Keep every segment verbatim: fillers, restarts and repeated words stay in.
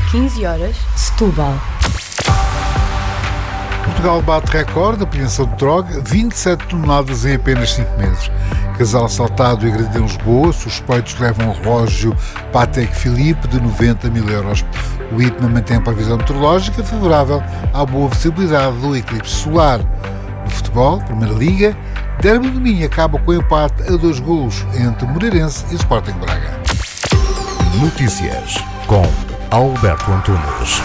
quinze horas, Setúbal. Portugal bate recorde de apreensão de droga, vinte e sete toneladas em apenas cinco meses. Casal assaltado e agredido em Lisboa, suspeitos levam um relógio Patek Philippe de noventa mil euros. O I P M A mantém a previsão meteorológica favorável à boa visibilidade do eclipse solar. No futebol, Primeira Liga, Derby do Minho acaba com o empate a dois golos entre Moreirense e Sporting Braga. Notícias com Alberto Antunes.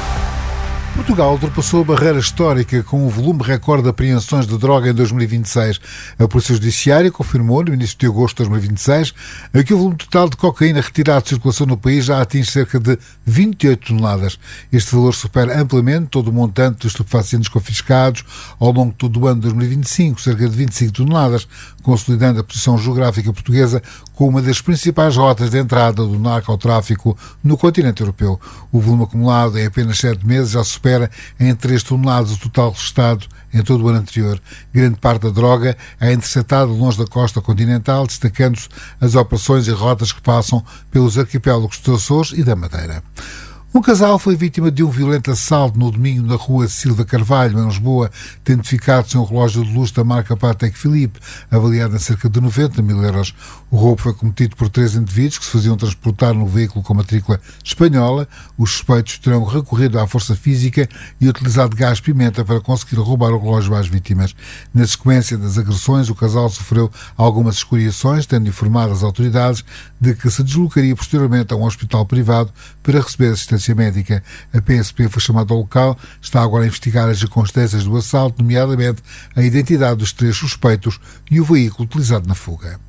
Portugal ultrapassou a barreira histórica com um volume recorde de apreensões de droga em dois mil e vinte e seis. A Polícia Judiciária confirmou, no início de agosto de dois mil e vinte e seis, que o volume total de cocaína retirado de circulação no país já atinge cerca de vinte e oito toneladas. Este valor supera amplamente todo o montante dos estupefacientes confiscados ao longo de todo o ano de dois mil e vinte e cinco, cerca de vinte e cinco toneladas, consolidando a posição geográfica portuguesa como uma das principais rotas de entrada do narcotráfico no continente europeu. O volume acumulado em apenas sete meses já supera em três toneladas o total registado em todo o ano anterior. Grande parte da droga é interceptada longe da costa continental, destacando-se as operações e rotas que passam pelos arquipélagos dos Açores e da Madeira. Um casal foi vítima de um violento assalto no domingo na rua Silva Carvalho, em Lisboa, tendo ficado-se um relógio de luxo da marca Patek Philippe, avaliado em cerca de noventa mil euros. O roubo foi cometido por três indivíduos que se faziam transportar num veículo com matrícula espanhola. Os suspeitos terão recorrido à força física e utilizado gás-pimenta para conseguir roubar o relógio às vítimas. Na sequência das agressões, o casal sofreu algumas escoriações, tendo informado as autoridades de que se deslocaria posteriormente a um hospital privado para receber assistência médica. A P S P foi chamada ao local, está agora a investigar as circunstâncias do assalto, nomeadamente a identidade dos três suspeitos e o veículo utilizado na fuga.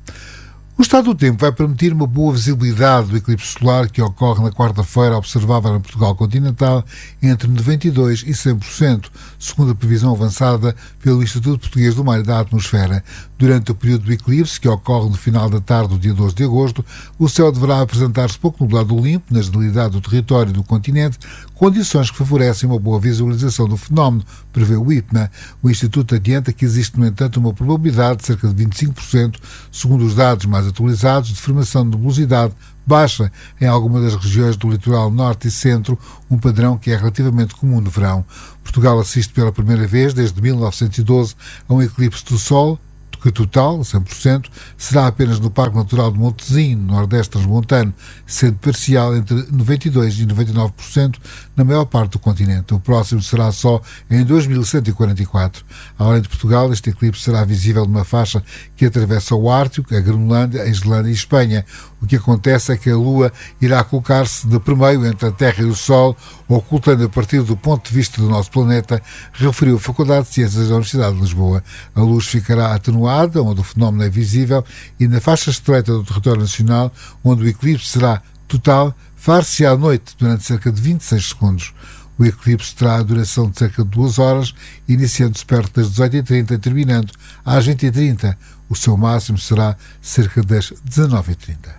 O estado do tempo vai permitir uma boa visibilidade do eclipse solar que ocorre na quarta-feira, observável em Portugal continental, entre noventa e dois por cento e cem por cento, segundo a previsão avançada pelo Instituto Português do Mar e da Atmosfera. Durante o período do eclipse, que ocorre no final da tarde do dia doze de agosto, o céu deverá apresentar-se pouco nublado ou limpo na generalidade do território do continente, condições que favorecem uma boa visualização do fenómeno, prevê o I P M A. O Instituto adianta que existe, no entanto, uma probabilidade de cerca de vinte e cinco por cento, segundo os dados mais atualizados, de formação de nebulosidade baixa em algumas das regiões do litoral norte e centro, um padrão que é relativamente comum no verão. Portugal assiste pela primeira vez, desde mil novecentos e doze, a um eclipse do Sol, que total, cem por cento, será apenas no Parque Natural de Montezinho, no Nordeste Transmontano, sendo parcial entre noventa e dois por cento e noventa e nove por cento na maior parte do continente. O próximo será só em dois mil cento e quarenta e quatro. Além de Portugal, este eclipse será visível numa faixa que atravessa o Ártico, a Groenlândia, a Islândia e Espanha. O que acontece é que a Lua irá colocar-se de permeio entre a Terra e o Sol, ocultando a partir do ponto de vista do nosso planeta, referiu a Faculdade de Ciências da Universidade de Lisboa. A luz ficará atenuada, onde o fenómeno é visível, e na faixa estreita do território nacional, onde o eclipse será total, far-se à noite durante cerca de vinte e seis segundos. O eclipse terá a duração de cerca de duas horas, iniciando-se perto das dezoito e trinta e terminando às vinte e trinta. O seu máximo será cerca das dezanove e trinta.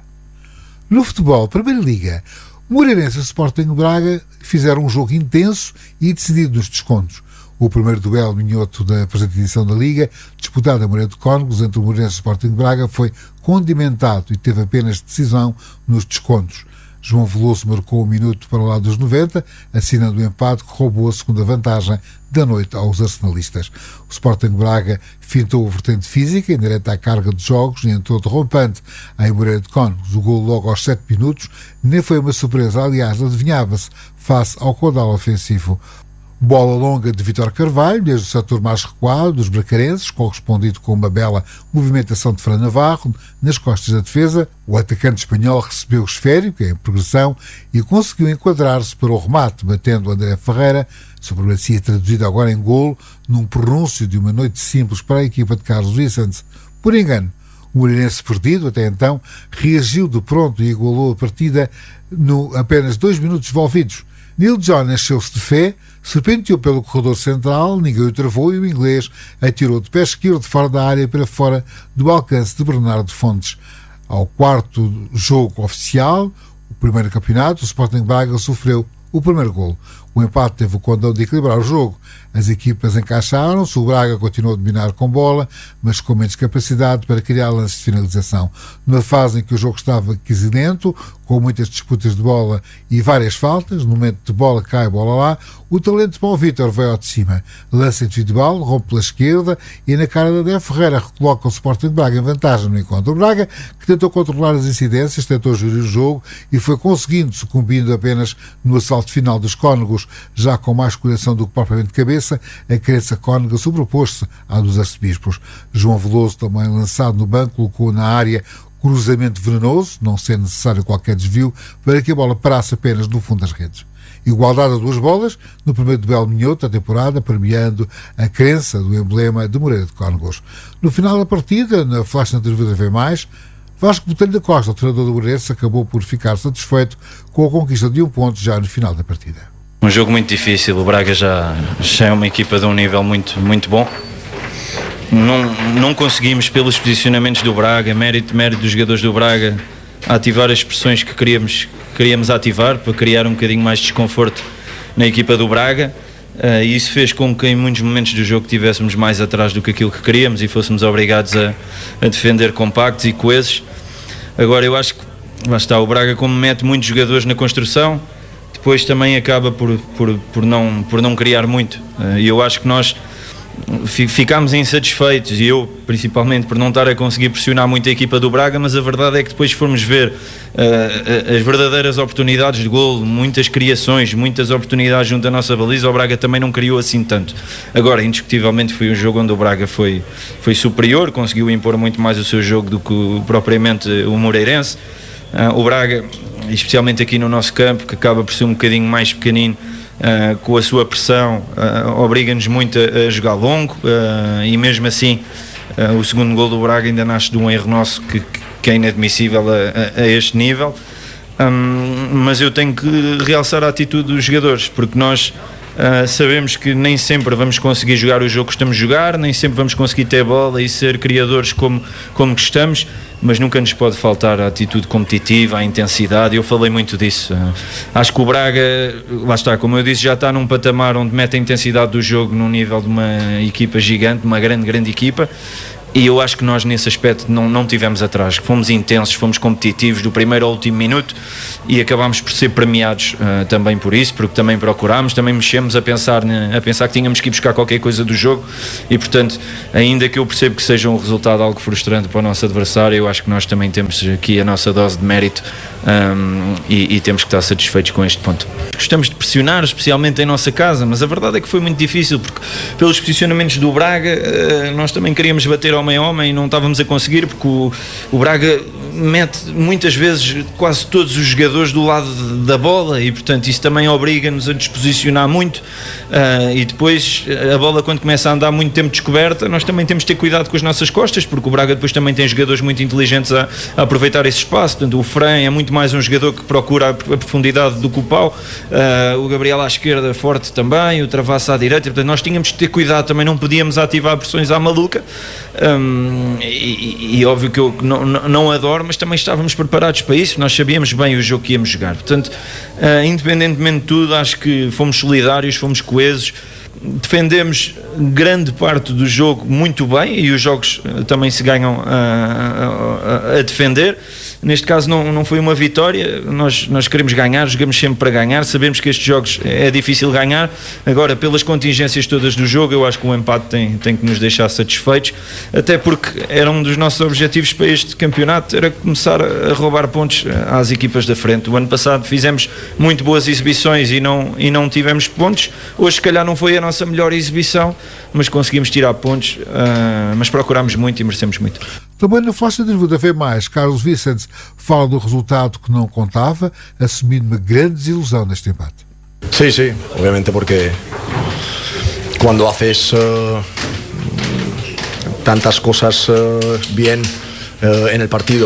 No futebol, Primeira Liga, Moreirense e Sporting Braga fizeram um jogo intenso e decidido nos descontos. O primeiro duelo minhoto da presente edição da Liga, disputado a Moreira de Cónegos entre o Moreirense e o Sporting Braga, foi condimentado e teve apenas decisão nos descontos. João Veloso marcou um minuto para o lado dos noventa, assinando o empate que roubou a segunda vantagem da noite aos arsenalistas. O Sporting Braga fintou a vertente física, em direto à carga de jogos, e entrou derrompante em Moreira de Cónegos. O gol logo aos sete minutos nem foi uma surpresa, aliás, adivinhava-se, face ao caudal ofensivo. Bola longa de Vítor Carvalho, desde o setor mais recuado dos bracarenses, correspondido com uma bela movimentação de Fran Navarro. Nas costas da defesa, o atacante espanhol recebeu o esférico, em progressão, e conseguiu enquadrar-se para o remate, batendo André Ferreira, supremacia traduzida agora em golo, num pronúncio de uma noite simples para a equipa de Carlos Vicente. Por engano, o Moreirense, perdido até então, reagiu de pronto e igualou a partida no apenas dois minutos envolvidos. Neil John encheu-se de fé, serpenteou pelo corredor central, ninguém o travou e o inglês atirou de pé esquerdo fora da área para fora do alcance de Bernardo Fontes. Ao quarto jogo oficial, o primeiro campeonato, o Sporting Braga sofreu o primeiro golo. O empate teve o condão de equilibrar o jogo. As equipas encaixaram-se, o Braga continuou a dominar com bola, mas com menos capacidade para criar lances de finalização. Numa fase em que o jogo estava quesilento, com muitas disputas de bola e várias faltas, no momento de bola cai, bola lá, o talento de Paulo Vítor veio ao de cima. Lance individual, rompe pela esquerda e na cara da Dé Ferreira recoloca o Sporting de Braga em vantagem no encontro. O Braga, que tentou controlar as incidências, tentou gerir o jogo e foi conseguindo, sucumbindo apenas no assalto final dos Cónegos, já com mais coração do que propriamente cabeça. A crença cónega sobrepôs-se à dos arcebispos. João Veloso, também lançado no banco, colocou na área cruzamento venenoso, não sendo necessário qualquer desvio, para que a bola parasse apenas no fundo das redes. Igualdade a duas bolas no primeiro duelo minhoto da temporada, premiando a crença do emblema de Moreira de Cónegos. No final da partida, na flash na televisão V mais, Vasco Botelho da Costa, o treinador do Moreirense, acabou por ficar satisfeito com a conquista de um ponto já no final da partida. Um jogo muito difícil, o Braga já, já é uma equipa de um nível muito, muito bom. Não, não conseguimos, pelos posicionamentos do Braga, mérito, mérito dos jogadores do Braga, ativar as pressões que queríamos, queríamos ativar para criar um bocadinho mais de desconforto na equipa do Braga. Uh, e isso fez com que em muitos momentos do jogo estivéssemos mais atrás do que aquilo que queríamos e fôssemos obrigados a, a defender compactos e coesos. Agora eu acho que lá está, o Braga, como mete muitos jogadores na construção, depois também acaba por, por, por, não, por não criar muito. E eu acho que nós ficámos insatisfeitos, e eu principalmente, por não estar a conseguir pressionar muito a equipa do Braga, mas a verdade é que depois formos ver uh, as verdadeiras oportunidades de golo, muitas criações, muitas oportunidades junto à nossa baliza, o Braga também não criou assim tanto. Agora, indiscutivelmente, foi um jogo onde o Braga foi, foi superior, conseguiu impor muito mais o seu jogo do que propriamente o Moreirense. Uh, o Braga, especialmente aqui no nosso campo, que acaba por ser um bocadinho mais pequenino, uh, com a sua pressão, uh, obriga-nos muito a, a jogar longo, uh, e mesmo assim uh, o segundo gol do Braga ainda nasce de um erro nosso que, que é inadmissível a, a, a este nível. Um, mas eu tenho que realçar a atitude dos jogadores, porque nós Uh, sabemos que nem sempre vamos conseguir jogar o jogo que estamos a jogar, nem sempre vamos conseguir ter bola e ser criadores como, como gostamos, mas nunca nos pode faltar a atitude competitiva, a intensidade. Eu falei muito disso. Uh, acho que o Braga, lá está, como eu disse, já está num patamar onde mete a intensidade do jogo num nível de uma equipa gigante, uma grande, grande equipa. E eu acho que nós nesse aspecto não, não tivemos atrás, fomos intensos, fomos competitivos do primeiro ao último minuto e acabámos por ser premiados uh, também por isso, porque também procurámos, também mexemos a pensar, a pensar que tínhamos que ir buscar qualquer coisa do jogo e, portanto, ainda que eu percebo que seja um resultado algo frustrante para o nosso adversário, eu acho que nós também temos aqui a nossa dose de mérito, um, e, e temos que estar satisfeitos com este ponto. Gostamos de pressionar, especialmente em nossa casa, mas a verdade é que foi muito difícil, porque pelos posicionamentos do Braga, uh, nós também queríamos bater ao homem a homem e não estávamos a conseguir, porque o, o Braga mete muitas vezes quase todos os jogadores do lado da bola e, portanto, isso também obriga-nos a desposicionar muito, uh, e depois a bola, quando começa a andar muito tempo descoberta, nós também temos de ter cuidado com as nossas costas, porque o Braga depois também tem jogadores muito inteligentes a, a aproveitar esse espaço. Portanto, o Fran é muito mais um jogador que procura a profundidade do que o Pau, uh, o Gabriel à esquerda forte também, o Travassa à direita. Portanto, nós tínhamos de ter cuidado, também não podíamos ativar pressões à maluca. Um, e, e óbvio que eu não, não, não adoro, mas também estávamos preparados para isso, nós sabíamos bem o jogo que íamos jogar. Portanto, uh, independentemente de tudo, acho que fomos solidários, fomos coesos, defendemos grande parte do jogo muito bem, e os jogos uh, também se ganham uh, uh, uh, a defender. Neste caso não, não foi uma vitória, nós, nós queremos ganhar, jogamos sempre para ganhar, sabemos que estes jogos é difícil ganhar. Agora, pelas contingências todas do jogo, eu acho que o empate tem, tem que nos deixar satisfeitos, até porque era um dos nossos objetivos para este campeonato, era começar a roubar pontos às equipas da frente. O ano passado fizemos muito boas exibições e não, e não tivemos pontos. Hoje se calhar não foi a nossa melhor exibição, mas conseguimos tirar pontos, uh, mas procurámos muito e merecemos muito. Também na flash da V mais, Carlos Vicente fala do resultado que não contava, assumindo uma grande desilusão neste empate. Sí, sí, obviamente, porque cuando haces uh, tantas cosas uh, bien uh, en el partido,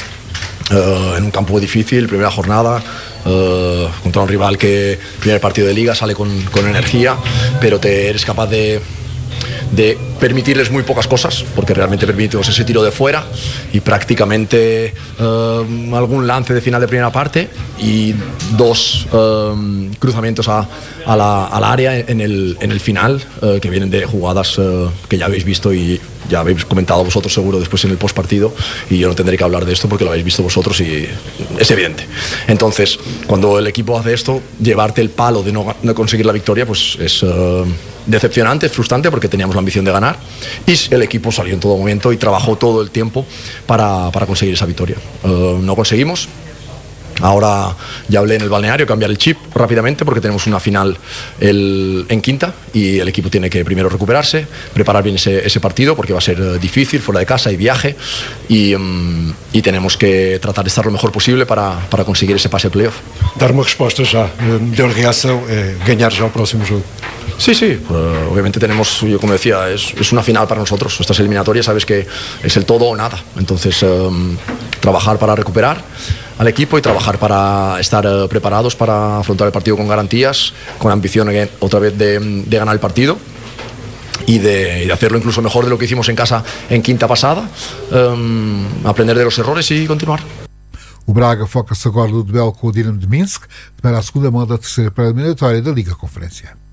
uh, en un campo difícil, primera jornada, uh, contra un rival que primer partido de liga sale con, con energía, pero te eres capaz de de permitirles muy pocas cosas, porque realmente permitimos ese tiro de fuera y prácticamente eh, algún lance de final de primera parte y dos eh, cruzamientos a, a la, al área en el, en el final, eh, que vienen de jugadas eh, que ya habéis visto y ya habéis comentado vosotros seguro después en el postpartido, y yo no tendré que hablar de esto porque lo habéis visto vosotros y es evidente. Entonces, cuando el equipo hace esto, llevarte el palo de no, no conseguir la victoria, pues es uh, decepcionante, es frustrante, porque teníamos la ambición de ganar y el equipo salió en todo momento y trabajó todo el tiempo para, para conseguir esa victoria. Uh, no conseguimos. Ahora ya hablé en el balneario, cambiar el chip rápidamente porque tenemos una final el, en Quinta y el equipo tiene que primero recuperarse, preparar bien ese, ese partido porque va a ser uh, difícil, fuera de casa y viaje, y, um, y tenemos que tratar de estar lo mejor posible para, para conseguir ese pase de playoff. Dar uma resposta já, a melhor reação é ganhar já o próximo jogo. Sí, sí, uh, obviamente tenemos, yo como decía, es, es una final para nosotros. Estas eliminatorias, sabes que es el todo o nada. Entonces, um, trabajar para recuperar al equipo y trabajar para estar uh, preparados para afrontar el partido con garantías, con ambición again, otra vez de, de ganar el partido y de, y de hacerlo incluso mejor de lo que hicimos en casa en Quinta pasada, um, aprender de los errores y continuar. O Braga foca-se agora no duelo com o Dinamo de Minsk para a segunda mão da terceira pré-eliminatória da Liga Conferência.